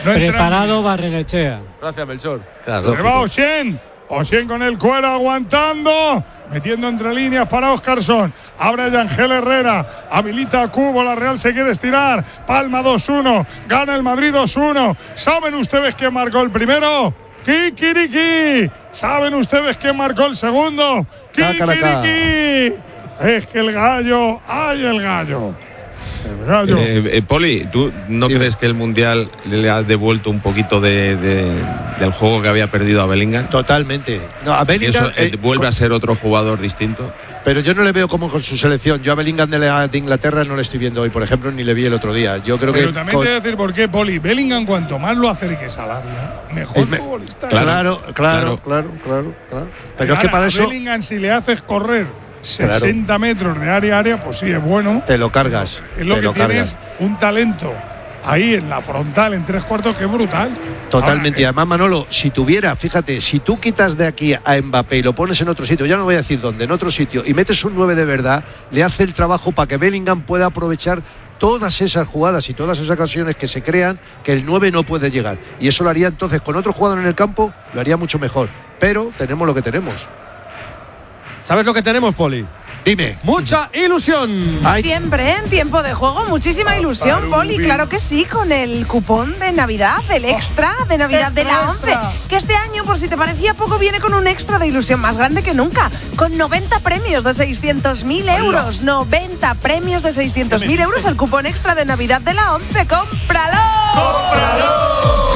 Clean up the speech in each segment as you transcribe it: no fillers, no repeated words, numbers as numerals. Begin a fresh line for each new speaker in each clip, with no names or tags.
Preparado Barrenechea.
Gracias, Melchor.
Claro,
se va Oshén con el cuero aguantando, metiendo entre líneas para Óscarson. Abre Yangel Herrera, habilita a Cubo, la Real se quiere estirar. Palma 2-1, gana el Madrid 2-1. ¿Saben ustedes quién marcó el primero? Kikiriki. ¿Saben ustedes quién marcó el segundo? Kikiriki. Es que el gallo, el gallo.
Poli, ¿tú no crees que el Mundial le ha devuelto un poquito del juego que había perdido a Bellingham?
Totalmente. No, a Bellingham
vuelve a ser otro jugador distinto.
Pero yo no le veo como con su selección. Yo a Bellingham de Inglaterra no le estoy viendo hoy, por ejemplo, ni le vi el otro día. Yo creo
pero
que
también te voy a decir por qué, Poli. Bellingham, cuanto más lo acerques al área, mejor futbolista.
Claro. Pero es que para eso
Bellingham, si le haces correr 60 metros de área a área, pues sí, es bueno.
Te lo cargas.
Es lo que tienes, un talento ahí en la frontal, en 3/4, que es brutal.
Totalmente. Y además, Manolo, si tú quitas de aquí a Mbappé y lo pones en otro sitio, ya no voy a decir dónde, en otro sitio, y metes un 9 de verdad, le hace el trabajo para que Bellingham pueda aprovechar todas esas jugadas y todas esas ocasiones que se crean que el 9 no puede llegar. Y eso lo haría entonces con otro jugador en el campo, lo haría mucho mejor. Pero tenemos lo que tenemos.
¿Sabes lo que tenemos, Poli?
Dime.
Mucha ilusión.
Siempre en tiempo de juego, muchísima ilusión, Poli. Claro que sí, con el cupón de Navidad, el extra de Navidad de la 11. Que este año, por si te parecía poco, viene con un extra de ilusión más grande que nunca. Con 90 premios de 600.000 euros. 90 premios de 600.000 euros. El cupón extra de Navidad de la 11. ¡Cómpralo!
¡Cómpralo!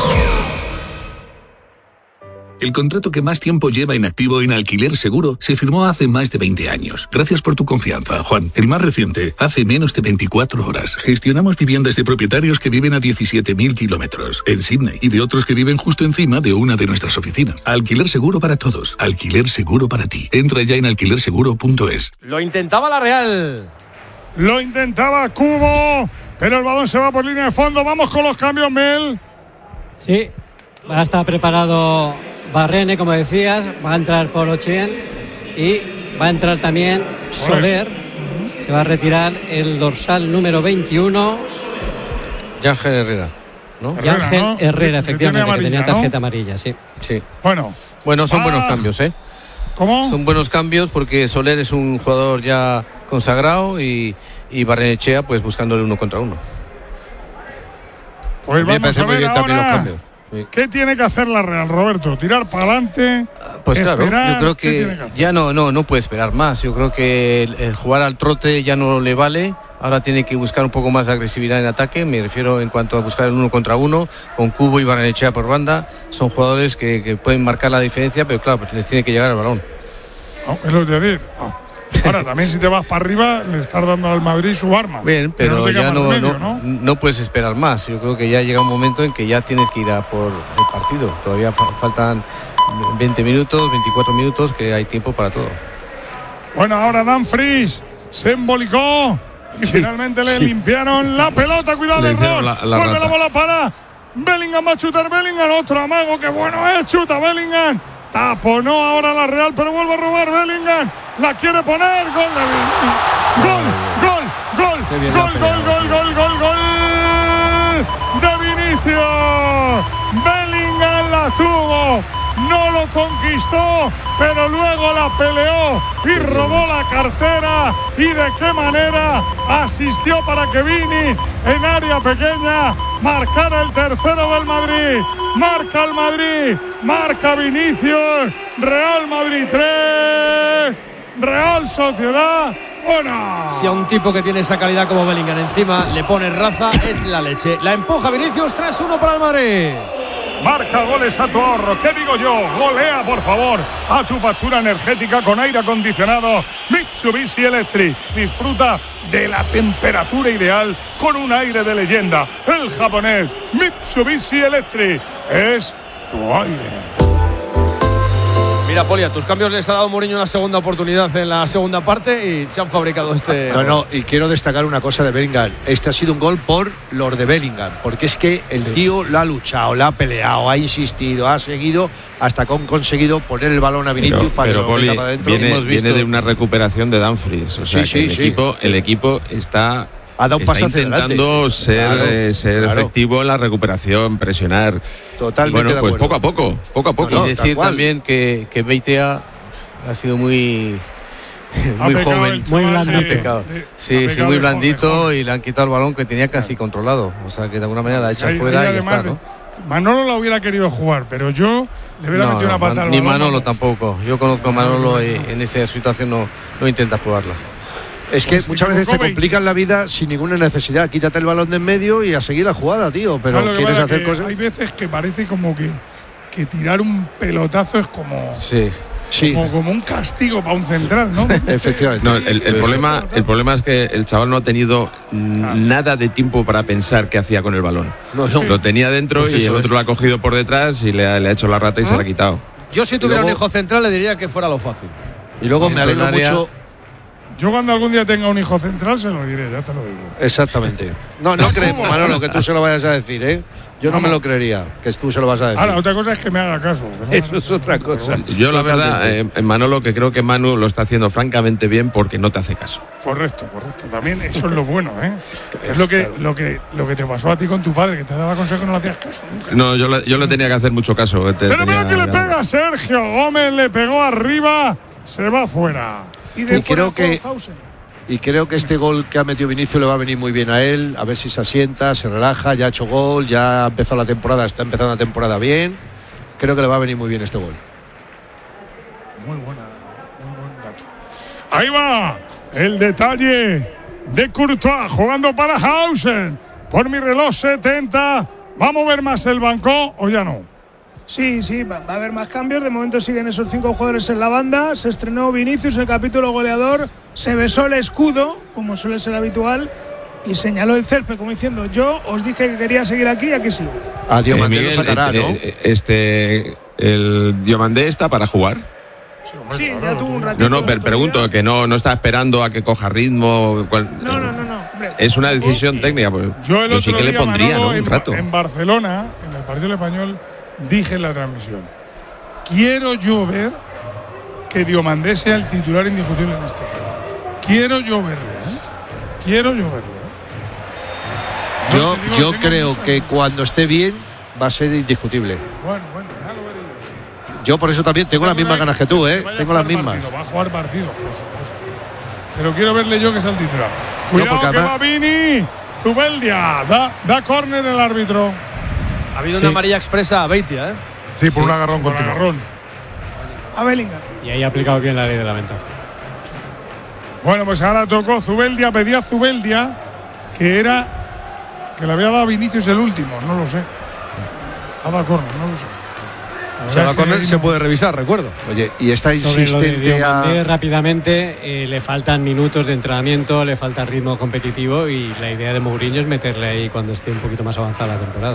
El contrato que más tiempo lleva inactivo en Alquiler Seguro se firmó hace más de 20 años. Gracias por tu confianza, Juan. El más reciente, hace menos de 24 horas. Gestionamos viviendas de propietarios que viven a 17.000 kilómetros en Sydney y de otros que viven justo encima de una de nuestras oficinas. Alquiler Seguro para todos. Alquiler Seguro para ti. Entra ya en alquilerseguro.es.
Lo intentaba la Real.
Lo intentaba Cubo, pero el balón se va por línea de fondo. Vamos con los cambios, Mel.
Sí, va a estar preparado Barrene, como decías, va a entrar por Oshén y va a entrar también Soler. Se va a retirar el dorsal número 21.
Yangel Herrera, ¿no?
Yangel Herrera, efectivamente,
amarilla,
que tenía tarjeta amarilla, sí.
Bueno,
son buenos cambios, ¿eh?
¿Cómo?
Son buenos cambios porque Soler es un jugador ya consagrado y Barrenechea pues buscando el 1 contra 1.
Pues vamos a ver ahora. ¿Qué tiene que hacer la Real, Roberto? ¿Tirar para adelante?
Pues claro,
esperar,
yo creo que ya no puede esperar más. Yo creo que el jugar al trote ya no le vale. Ahora tiene que buscar un poco más de agresividad en ataque. Me refiero en cuanto a buscar el 1 contra 1 con Cubo y Barrenechea por banda. Son jugadores que pueden marcar la diferencia, pero claro, pues les tiene que llegar el balón.
Es lo que decir. Ahora, también si te vas para arriba, le estás dando al Madrid su arma.
Bien, pero ya no puedes esperar más. Yo creo que ya llega un momento en que ya tienes que ir a por el partido. Todavía faltan 20 minutos, 24 minutos, que hay tiempo para todo.
Bueno, ahora Dumfries se embolicó y finalmente le limpiaron la pelota. Cuidado, el error. Vuelve la bola para Bellingham, va a chutar Bellingham. Otro amago, que bueno es, chuta Bellingham. Taponó ahora la Real, pero vuelve a robar Bellingham. La quiere poner. Gol de Vinicius. Bellingham la tuvo. No lo conquistó, pero luego la peleó y robó la cartera. ¿Y de qué manera? Asistió para que Vini, en área pequeña, marcara el tercero del Madrid. Marca el Madrid, marca Vinicius. Real Madrid 3, Real Sociedad 1.
Si a un tipo que tiene esa calidad como Bellingham encima le pone raza, es la leche. La empuja Vinicius, 3-1 para el Madrid.
Marca goles a tu ahorro. ¿Qué digo yo? Golea, por favor, a tu factura energética con aire acondicionado Mitsubishi Electric. Disfruta de la temperatura ideal con un aire de leyenda. El japonés Mitsubishi Electric es tu aire.
Mira, Poli, a tus cambios les ha dado Mourinho una segunda oportunidad en la segunda parte y se han fabricado este...
No, y quiero destacar una cosa de Bellingham. Este ha sido un gol por los de Bellingham, porque es que el tío lo ha luchado, lo ha peleado, ha insistido, ha seguido hasta que han conseguido poner el balón a Vinicius para que lo meta para adentro.
Viene de una recuperación de Dumfries. O sea, el equipo está
Ha dado un paso hacia
intentando
adelante.
ser efectivo en la recuperación, presionar.
Totalmente
bueno,
de
pues
acuerdo.
poco a poco.
Y decir también que Beitia ha sido muy joven,
muy
blandito. Sí, muy blandito y le han quitado el balón que tenía casi controlado. O sea, que de alguna manera la ha echado fuera y ya está, ¿no?
Manolo la hubiera querido jugar, pero yo le hubiera metido una pata al balón.
Ni Manolo tampoco. Yo conozco a Manolo y en esa situación no intenta jugarla.
Es que muchas veces te complican la vida sin ninguna necesidad. Quítate el balón de en medio y a seguir la jugada, tío. Pero quieres hacer cosas.
Hay veces que parece como que tirar un pelotazo es como.
Sí.
Como un castigo para un central, ¿no?
Efectivamente.
No, el problema es que el chaval no ha tenido nada de tiempo para pensar qué hacía con el balón.
No.
Lo tenía dentro
Pues
y el otro lo ha cogido por detrás y le ha hecho la rata y se la ha quitado.
Yo si tuviera un hijo central le diría que fuera lo fácil.
Y luego me alegro mucho.
Yo cuando algún día tenga un hijo central se lo diré, ya te lo digo.
Exactamente. No creemos, Manolo, que tú se lo vayas a decir, ¿eh? Yo no me lo creería, que tú se lo vas a decir.
Ahora, otra cosa es que me haga caso.
Eso es otra cosa.
Yo la verdad, Manolo, que creo que Manu lo está haciendo francamente bien porque no te hace caso.
Correcto. También eso es lo bueno, ¿eh? Es lo que te pasó a ti con tu padre, que te daba consejos y no le hacías caso nunca.
No, yo le tenía que hacer mucho caso.
Pero mira que le pega Sergio Gómez, le pegó arriba, se va fuera.
Y creo que este gol que ha metido Vinicius le va a venir muy bien a él, a ver si se asienta, se relaja, ya ha hecho gol, ya ha empezado la temporada, está empezando la temporada bien. Creo que le va a venir muy bien este gol.
Muy buen dato. Ahí va el detalle de Courtois jugando para Hausen. Por mi reloj 70. ¿Va a mover más el banco o ya no?
Sí, va a haber más cambios. De momento siguen esos 5 jugadores en la banda. Se estrenó Vinicius, el capítulo goleador. Se besó el escudo, como suele ser habitual, y señaló el césped, como diciendo: yo os dije que quería seguir aquí y aquí sigo.
Diomandé lo sacará, ¿no?
El Diomandé está para jugar.
Sí, ya tuvo un ratito.
No, pregunto, que no está esperando a que coja ritmo.
No. Hombre,
es una decisión técnica. Pues,
yo el otro
sí que
día,
le pondría,
Manolo,
¿no? Un rato.
En Barcelona, en el partido español, dije en la transmisión: quiero yo ver que Diomandé sea el titular indiscutible en este juego. Quiero yo verlo,
Yo creo que cuando esté bien va a ser indiscutible.
Bueno, ya lo veré
yo por eso también tengo las mismas ganas que tú, ¿eh? Tengo las mismas.
Va a jugar partido, por supuesto. Pero quiero verle yo que sea el titular. Cuidado que va Vini. Zubeldia. Da córner el árbitro.
Ha habido una amarilla expresa a Beitia, ¿eh?
Sí, por un agarrón continuo.
A Bellingham.
Y ahí ha aplicado bien la ley de la ventaja.
Bueno, pues ahora tocó Zubeldia, pedía Zubeldia que le había dado a Vinicius el último, no lo sé. Ha dado córner, no lo sé.
O sea, la córner se puede revisar, recuerdo.
Oye, y está insistente
rápidamente, le faltan minutos de entrenamiento, le falta ritmo competitivo y la idea de Mourinho es meterle ahí cuando esté un poquito más avanzada la temporada.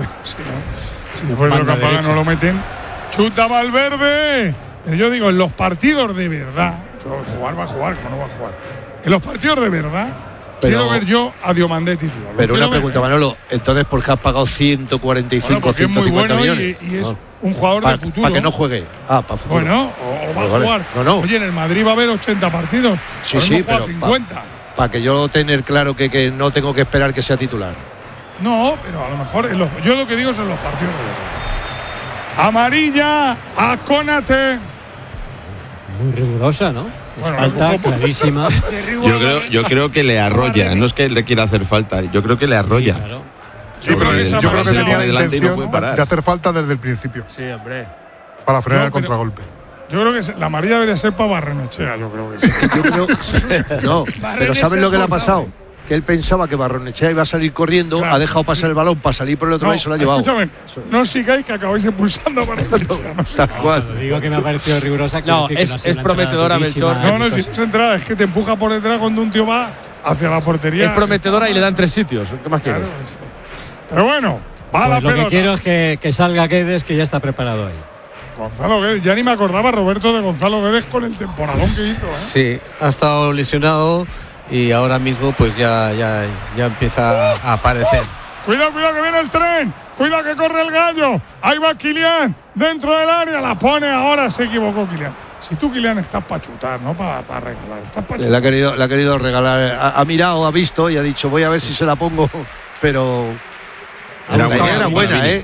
Si después de lo que apaga no lo meten. ¡Chuta Valverde! Pero yo digo, en los partidos de verdad, jugar va a jugar, como no va a jugar. En los partidos de verdad, quiero ver yo a Diomandé titular.
Pero una pregunta, Manolo, entonces ¿por qué has pagado 145, 150 millones?
Y es un jugador de futuro.
Para que no juegue. Para futuro.
Bueno, o va a jugar.
No.
Oye, en el Madrid va a haber 80 partidos.
Sí, pero
50.
Para que yo tener claro que no tengo que esperar que sea titular.
No, pero a lo mejor yo lo que digo son los partidos de verdad. Amarilla a Konate.
Muy rigurosa, ¿no?
Bueno,
falta clarísima.
Yo creo que le arrolla, no es que le quiera hacer falta, yo creo que le arrolla.
Sí, claro.
Sí, pero
yo creo que tenía la intención
no
de hacer falta desde el principio.
Sí, hombre.
Para frenar el contragolpe.
Yo creo que la amarilla debería ser para Barrenechea, yo creo que sí.
No, pero ¿sabes lo que le ha pasado? Que él pensaba que Barrenechea iba a salir corriendo, ha dejado pasar el balón para salir por el otro lado y se lo ha llevado.
Escúchame, no sigáis que acabáis expulsando a Barrenechea.
Tal cual.
Digo que me ha parecido rigurosa.
No, es prometedora, Melchor.
No, si es entrada, es que te empuja por detrás cuando un tío va hacia la portería.
Es prometedora y le dan 3 sitios. ¿Qué más quieres?
Pero bueno, va la pelota.
Lo que quiero es que salga Guedes, que ya está preparado ahí.
Gonzalo Guedes, ya ni me acordaba, Roberto, de Gonzalo Guedes con el temporadón que hizo.
Sí, ha estado lesionado y ahora mismo pues ya empieza a aparecer.
Cuidado que viene el tren, cuidado que corre el gallo, ahí va Kylian, dentro del área, la pone ahora, se equivocó Kylian. Si tú, Kylian, estás para chutar, no para regalar. Estás para chutar.
Le ha querido regalar. Ha mirado, ha visto y ha dicho, voy a ver si se la pongo. Pero.
Era
la idea era buena,